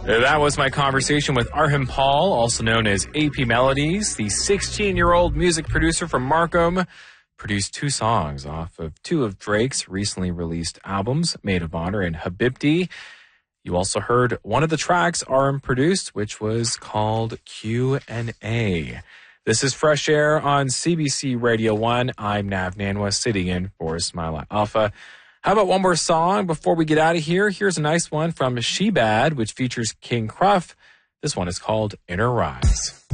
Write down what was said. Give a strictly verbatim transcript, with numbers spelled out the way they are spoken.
That was my conversation with Arham Paul, also known as A P Melodies. The sixteen-year-old music producer from Markham produced two songs off of two of Drake's recently released albums, Maid of Honor and Habibti. You also heard one of the tracks Arham produced, which was called Q and A. This is Fresh Air on C B C Radio one. I'm Nav Nanwa, sitting in for Smile Alpha. How about one more song before we get out of here? Here's a nice one from She Bad, which features King Kruff. This one is called Inner Rise.